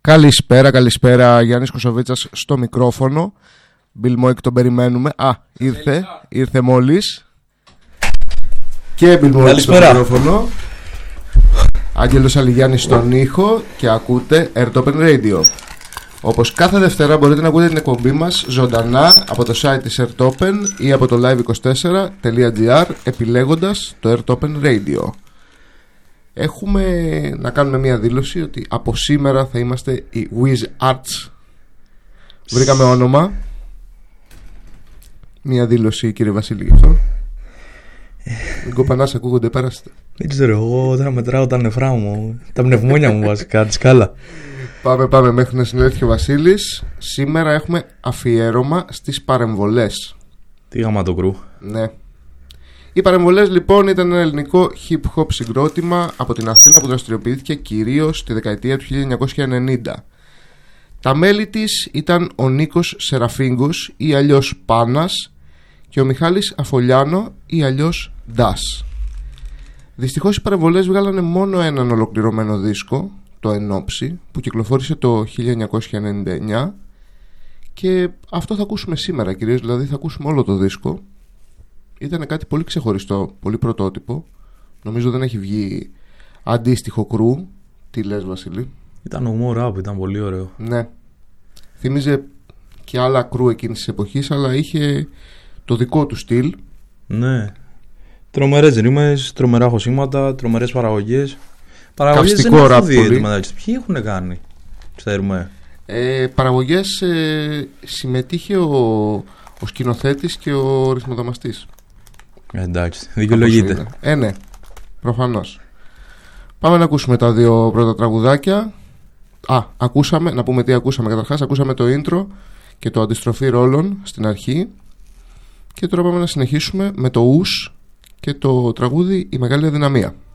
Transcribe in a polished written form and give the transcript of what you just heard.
Καλησπέρα. Γιάννης Κοσοβίτσας στο μικρόφωνο. Bill Moik τον περιμένουμε. Ήρθε μόλις. Και Bill Moik στο μικρόφωνο. Άγγελος Αλιγιάννης στον ήχο. Και ακούτε Airtopen Radio. Όπως κάθε Δευτέρα μπορείτε να ακούτε την εκπομπή μας ζωντανά από το site της Airtopen ή από το live24.gr επιλέγοντας το Airtopen Radio. Έχουμε να κάνουμε μια δήλωση ότι από σήμερα θα είμαστε οι Wizards. Βρήκαμε όνομα. Μια δήλωση, κύριε Βασίλη, γι' αυτό. Μην κοπανάς, ακούγονται, πέραστε. Δεν ξέρω, εγώ όταν μετράω τα νεφρά μου, τα πνευμόνια μου βασικά, τη σκάλα. Πάμε μέχρι να συνέλθει ο Βασίλης. Σήμερα έχουμε αφιέρωμα στις παρεμβολές. Τι γάμα το κρού. Ναι. Οι παρεμβολές λοιπόν ήταν ένα ελληνικό hip-hop συγκρότημα από την Αθήνα που δραστηριοποιήθηκε κυρίως τη δεκαετία του 1990. Τα μέλη της ήταν ο Νίκος Σεραφίγκος ή αλλιώς Πάνας και ο Μιχάλης Αφολιάνο ή αλλιώς Ντάς. Δυστυχώς οι παρεμβολές βγάλανε μόνο έναν ολοκληρωμένο δίσκο, το Ενόψη, που κυκλοφόρησε το 1999 και αυτό θα ακούσουμε σήμερα κυρίως, δηλαδή θα ακούσουμε όλο το δίσκο. Ήταν κάτι πολύ ξεχωριστό, πολύ πρωτότυπο. Νομίζω δεν έχει βγει αντίστοιχο κρού. Τι λες, Βασίλη? Ήταν ομό ραπ, ήταν πολύ ωραίο. Ναι. Θύμιζε και άλλα κρού εκείνης της εποχής, αλλά είχε το δικό του στυλ. Ναι. Τρομερές ρήμες, τρομερά χωσήματα, τρομερές παραγωγές. Παραγωγές δεν έχω δει. Ποιοι έχουν κάνει, ξέρουμε. Παραγωγές συμμετείχε ο σκηνοθέτης και ο ρυθμοδαμαστής. Εντάξει, δικαιολογείται. Ναι, προφανώς. Πάμε να ακούσουμε τα δύο πρώτα τραγουδάκια. Ακούσαμε, να πούμε τι ακούσαμε καταρχάς. Ακούσαμε το intro και το αντιστροφή ρόλων στην αρχή. Και τώρα πάμε να συνεχίσουμε με το ους και το τραγούδι «Η Μεγάλη Αδυναμία».